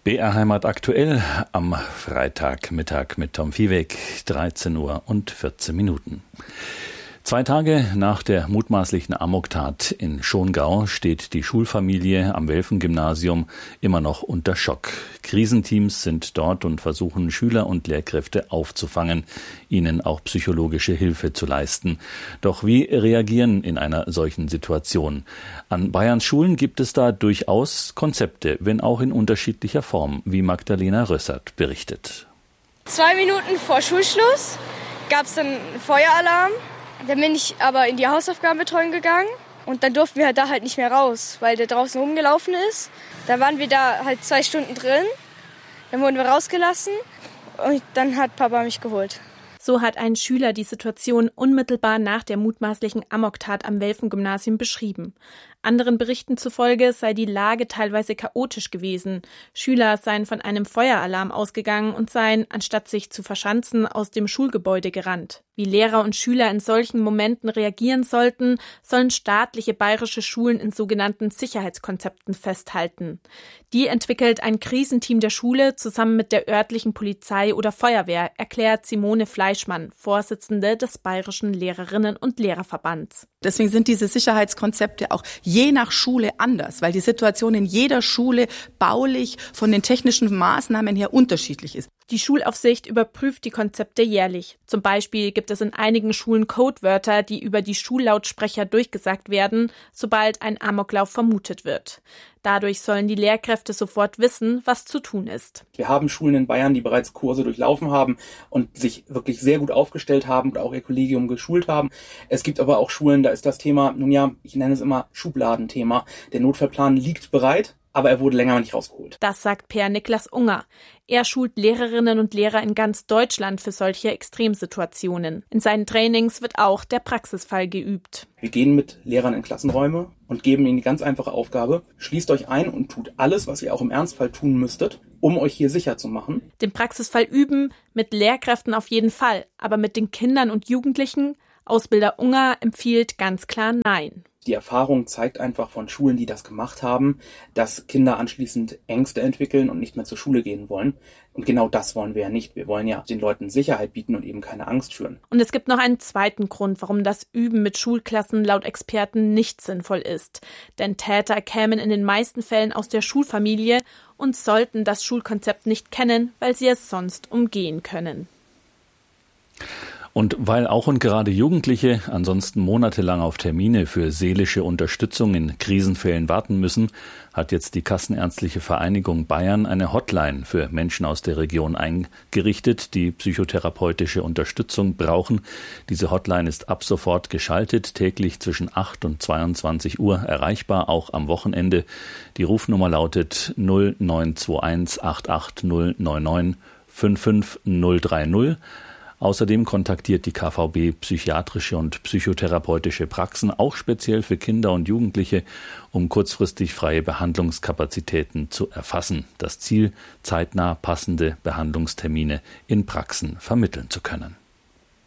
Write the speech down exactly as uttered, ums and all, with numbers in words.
B R Heimat aktuell am Freitagmittag mit Tom Viehweg, dreizehn Uhr und vierzehn Minuten. Zwei Tage nach der mutmaßlichen Amoktat in Schongau steht die Schulfamilie am Welfen-Gymnasium immer noch unter Schock. Krisenteams sind dort und versuchen, Schüler und Lehrkräfte aufzufangen, ihnen auch psychologische Hilfe zu leisten. Doch wie reagieren in einer solchen Situation? An Bayerns Schulen gibt es da durchaus Konzepte, wenn auch in unterschiedlicher Form, wie Magdalena Rössert berichtet. Zwei Minuten vor Schulschluss gab es dann Feueralarm. Dann bin ich aber in die Hausaufgabenbetreuung gegangen und dann durften wir halt da halt nicht mehr raus, weil der draußen rumgelaufen ist. Da waren wir da halt zwei Stunden drin, dann wurden wir rausgelassen und dann hat Papa mich geholt. So hat ein Schüler die Situation unmittelbar nach der mutmaßlichen Amoktat am Welfen-Gymnasium beschrieben. Anderen Berichten zufolge sei die Lage teilweise chaotisch gewesen. Schüler seien von einem Feueralarm ausgegangen und seien, anstatt sich zu verschanzen, aus dem Schulgebäude gerannt. Wie Lehrer und Schüler in solchen Momenten reagieren sollten, sollen staatliche bayerische Schulen in sogenannten Sicherheitskonzepten festhalten. Die entwickelt ein Krisenteam der Schule zusammen mit der örtlichen Polizei oder Feuerwehr, erklärt Simone Fleischmann, Vorsitzende des Bayerischen Lehrerinnen- und Lehrerverbands. Deswegen sind diese Sicherheitskonzepte auch je nach Schule anders, weil die Situation in jeder Schule baulich von den technischen Maßnahmen her unterschiedlich ist. Die Schulaufsicht überprüft die Konzepte jährlich. Zum Beispiel gibt es in einigen Schulen Codewörter, die über die Schullautsprecher durchgesagt werden, sobald ein Amoklauf vermutet wird. Dadurch sollen die Lehrkräfte sofort wissen, was zu tun ist. Wir haben Schulen in Bayern, die bereits Kurse durchlaufen haben und sich wirklich sehr gut aufgestellt haben und auch ihr Kollegium geschult haben. Es gibt aber auch Schulen, da ist das Thema, nun ja, ich nenne es immer Schubladenthema. Der Notfallplan liegt bereit, aber er wurde länger nicht rausgeholt. Das sagt Per Niklas Unger. Er schult Lehrerinnen und Lehrer in ganz Deutschland für solche Extremsituationen. In seinen Trainings wird auch der Praxisfall geübt. Wir gehen mit Lehrern in Klassenräume und geben ihnen die ganz einfache Aufgabe: Schließt euch ein und tut alles, was ihr auch im Ernstfall tun müsstet, um euch hier sicher zu machen. Den Praxisfall üben, mit Lehrkräften auf jeden Fall, aber mit den Kindern und Jugendlichen? Ausbilder Unger empfiehlt ganz klar Nein. Die Erfahrung zeigt einfach von Schulen, die das gemacht haben, dass Kinder anschließend Ängste entwickeln und nicht mehr zur Schule gehen wollen. Und genau das wollen wir ja nicht. Wir wollen ja den Leuten Sicherheit bieten und eben keine Angst schüren. Und es gibt noch einen zweiten Grund, warum das Üben mit Schulklassen laut Experten nicht sinnvoll ist. Denn Täter kämen in den meisten Fällen aus der Schulfamilie und sollten das Schulkonzept nicht kennen, weil sie es sonst umgehen können. Und weil auch und gerade Jugendliche ansonsten monatelang auf Termine für seelische Unterstützung in Krisenfällen warten müssen, hat jetzt die Kassenärztliche Vereinigung Bayern eine Hotline für Menschen aus der Region eingerichtet, die psychotherapeutische Unterstützung brauchen. Diese Hotline ist ab sofort geschaltet, täglich zwischen acht und zweiundzwanzig Uhr erreichbar, auch am Wochenende. Die Rufnummer lautet null neun zwei eins acht acht null neun neun fünf fünf null drei null. Außerdem kontaktiert die K V B psychiatrische und psychotherapeutische Praxen auch speziell für Kinder und Jugendliche, um kurzfristig freie Behandlungskapazitäten zu erfassen. Das Ziel, zeitnah passende Behandlungstermine in Praxen vermitteln zu können.